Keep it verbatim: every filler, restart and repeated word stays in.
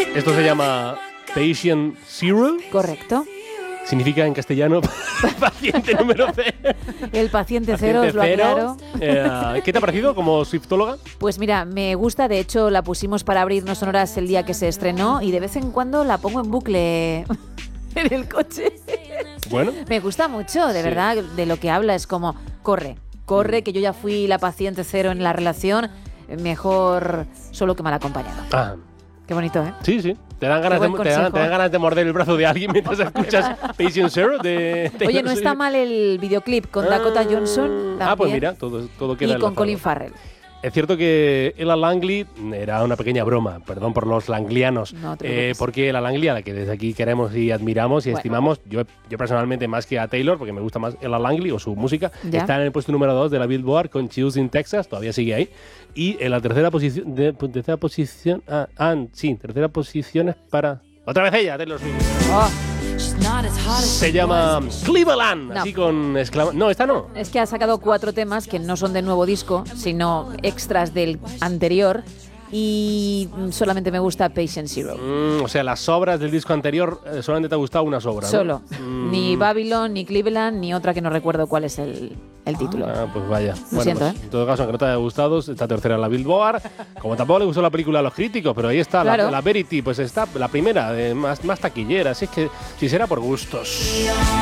Esto se llama Patient Zero. Correcto. Significa en castellano paciente número C. El paciente cero, os lo aclaro. Eh, ¿Qué te ha parecido como swiftóloga? Pues mira, me gusta. De hecho, la pusimos para abrirnos sonoras el día que se estrenó y de vez en cuando la pongo en bucle en el coche. Bueno. Me gusta mucho, de Sí. verdad, de lo que habla. Es como, corre, corre, que yo ya fui la paciente cero en la relación. Mejor solo que mal acompañado. Ah. Qué bonito, ¿eh? Sí, sí. Te dan ganas, Qué de, buen te dan, consejo. te dan ganas de morder el brazo de alguien mientras escuchas Patient Zero de Taylor Oye, no está Swift. mal el videoclip con Dakota Johnson también. Ah, pues mira, todo, todo queda Y con enlazado. Colin Farrell. Es cierto que Ella Langley era una pequeña broma, perdón por los langlianos, No te eh, preocupes. porque Ella Langley, a la que desde aquí queremos y admiramos y Bueno. estimamos, yo, yo personalmente más que a Taylor, porque me gusta más Ella Langley o su música, Ya. está en el puesto número dos de la Billboard con Choosing Texas, todavía sigue ahí, y en la tercera posición, de, tercera posición, ah, ah, sí, tercera posición es para... Otra vez ella, Taylor Swift. Oh, Se llama Cleveland, No. así con exclama... No, esta no. es que ha sacado cuatro temas que no son del nuevo disco, sino extras del anterior. Y solamente me gusta Patient Zero. Mm, o sea, las obras del disco anterior eh, solamente te ha gustado una sobra, ¿no? Solo. Mm. Ni Babylon, ni Cleveland, ni otra que no recuerdo cuál es el, el título. Ah, pues vaya. Bueno, siento, pues, ¿eh? en todo caso, aunque no te haya gustado, está tercera en la Billboard. Como tampoco le gustó la película a los críticos, pero ahí está, Claro. la, la Verity, pues está la primera, de más, más taquillera. Así es que si será por gustos.